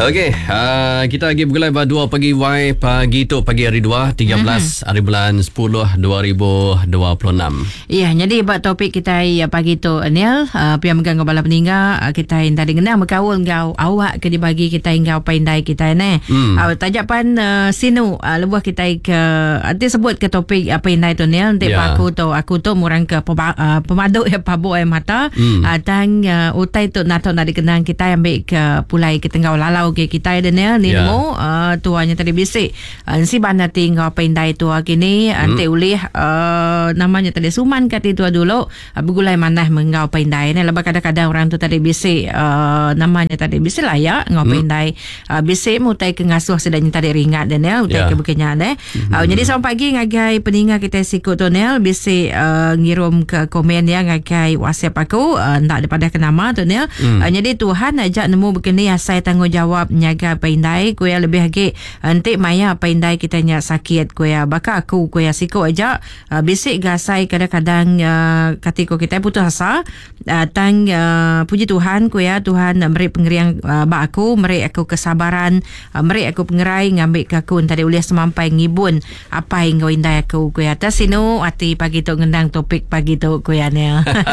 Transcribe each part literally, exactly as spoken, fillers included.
Okey, uh, kita lagi bergulai pada dua pagi Y pagi tu pagi hari dua tiga belas mm-hmm. hari bulan sepuluh dua ribu dua puluh enam. Ya, jadi buat topik kita ya, pagi tu Neil, uh, pian megang kepala peninggal uh, kita yang tadi kenal berkawan kau awak ke dibagi kita engkau pandai kita ni. Hmm. Uh, tajapan uh, sinu uh, lebuh kita ke nanti sebut ke topik apa pandai tu Neil nanti yeah. aku tu aku tu murang ke pema, uh, pemaduk ya pabuk ya mata hmm. uh, tang uh, utai tu nato nak dikenang kita ambil ke pulai ke tengah lalau ke kita ada Neil ni yeah. mo uh, tuanya tadi bisik uh, si bana tinggal pandai tu kini hmm. nanti ulih uh, namanya tadi suman kat itu dulu uh, bergulai manah mengau pandai ni lebih kadang-kadang orang tu tadi bisik uh, namanya tadi bisik lah ya ngau hmm. pandai uh, bisik mutai ke ngasuh sedanya tadi ringat dan ya utai yeah. ke berkenyan eh hmm. uh, jadi selamat pagi ngagai peningat kita sikut tu Neil bisik uh, ngirum ke komen ya ngagai WhatsApp aku uh, tak daripada ke nama tu Neil hmm. uh, jadi Tuhan ajak nemu begini asai tanggungjawab nyaga pandai kuya lebih lagi nanti maya pandai kita nya sakit kuya baka aku kuya sikut aja uh, bisik gasai kadang-kadang uh, ketika kita putus asa uh, tang uh, puji Tuhan kuya Tuhan uh, beri pengerian uh, ba aku beri aku kesabaran uh, beri aku pengerai ngambil ke aku tadi boleh semampai ngibun apa yang kau indai aku kuya atas sinu hati pagi tu ngendang topik pagi tu kuya ni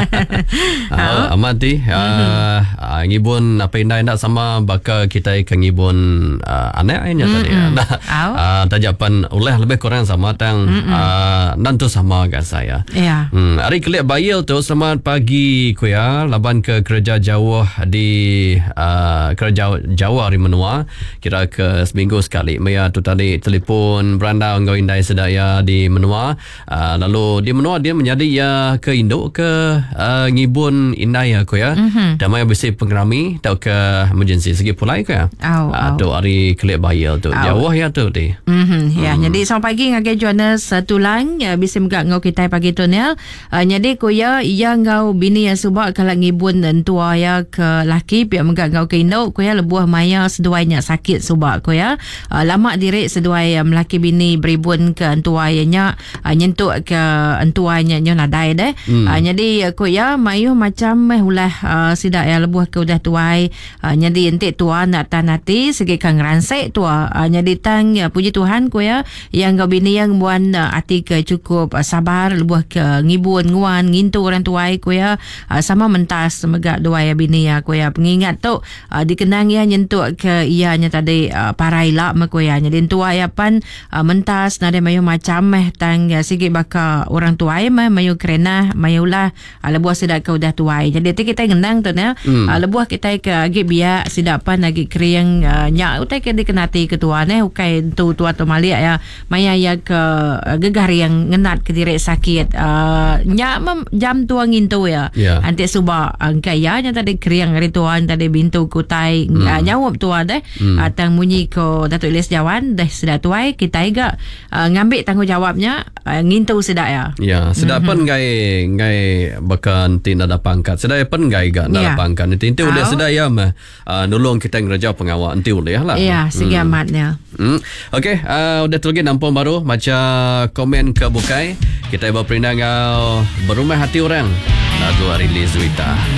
uh, amati uh, mm-hmm. uh, ngibun apa indai nak sama baka kita ikan ngibun uh, anak aja mm-hmm. tadi nah, uh, tajapan oleh lebih kurang sama tang mm-hmm. uh, nanti sama kan saya yeah. hmm, hari kelip bayil tu selamat pagi kuya laban ke kerja jauh di uh, kerja jauh hari menua kira ke seminggu sekali Maya tu tadi telefon beranda ngau indai sedaya di menua uh, lalu di menua dia menjadi ya ke Indo ke uh, ngibun indai ya kuya mm-hmm. dan Maya besi pengerami tau ke emergency segi pulai kuya oh, uh, oh. tu hari kelip bayil tu oh. jauh ya tu di mm-hmm. ya mm. jadi selamat pagi ngagai Jonas uh, tulang ya, bisa megak ngau kita pagi tu Neil uh, jadi kuya ia ngau bini yang subak kalau ngibun dan tua ya ke laki pihak megak ngau ke Indo kuya lebuah maya seduainya sakit subak kuya uh, lama diri seduai uh, melaki bini beribun ke antua nya uh, nyentuk ke antuanya nyo nadai deh hmm. uh, jadi uh, kuya mayu macam eh ulah uh, sidak ya lebuah ke udah tuai uh, jadi entik tua nak tanati segi kang ransai tua uh, jadi tang uh, puji Tuhan kuya yang ngau bini yang buan uh, hati ke cukup uh, sabar lebuah ke ngibun nguan ngintu orang tuai kuya uh, sama mentas megak dua ya bini ya kuya pengingat tu uh, dikenang ya nyentuk ke ianya tadi uh, parai lah kuya jadi tua ya pan uh, mentas nade mayu macam eh tang ya sigi baka orang tuai mah mayu kerena mayulah uh, lebuah sidak ke udah tuai jadi ti kita ngendang tu ya hmm. uh, lebuah kita ke agi biak sidak pan agi kriang uh, nyak utai ke dikenati ketua ne ukai tu tua tu malik ya maya ya ke uh, gegar yang ngenat ke diri sakit uh, nyak mem, jam tua ngintu ya yeah. anti suba angkai ya nya tadi kriang rituan tadi bintu kutai hmm. uh, nyawap tua deh hmm. uh, tang munyi ko Datuk Ilyas Jawan dah sedak tuai kita juga uh, ngambil tanggungjawabnya uh, ngintu sedak ya ya sedak mm-hmm. pun gai gai bakan tin ada pangkat sedak pun gai ga ada yeah. pangkat nanti nanti boleh sedak ya mah uh, nolong kita ngerja pengawal nanti boleh lah ya segi hmm. amatnya hmm. okey uh, udah terlagi nampung baru macam komen ke bukai kita berperindah ngau berumah hati orang lagu Arilis Wita.